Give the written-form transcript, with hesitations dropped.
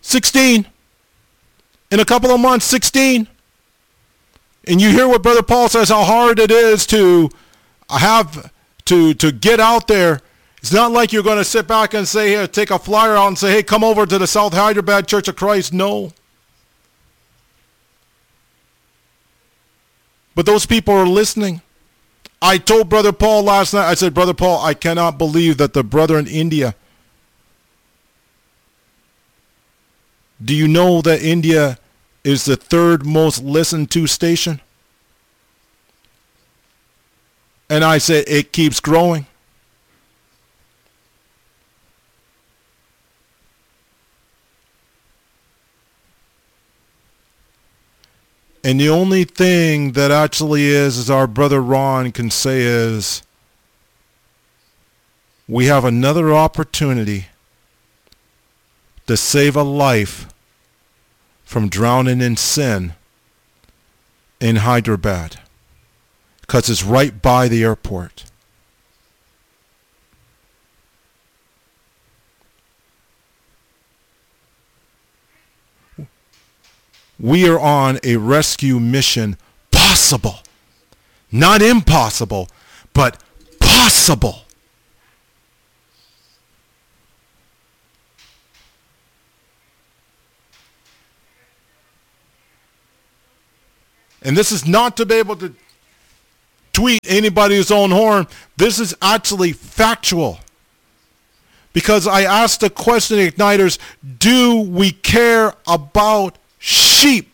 16. In a couple of months, 16. And you hear what Brother Paul says, how hard it is to have to get out there. It's not like you're going to sit back and say, here, take a flyer out and say, hey, come over to the South Hyderabad Church of Christ. No. But those people are listening. I told Brother Paul last night, I said, Brother Paul, I cannot believe that the brother in India, do you know that India is the third most listened to station? And I said, it keeps growing. And the only thing that actually is our brother Ron can say is, we have another opportunity to save a life from drowning in sin in Hyderabad, because it's right by the airport. We are on a rescue mission, possible. Not impossible, but possible. And this is not to be able to tweet anybody's own horn. This is actually factual. Because I asked the question, Igniters, do we care about sheep?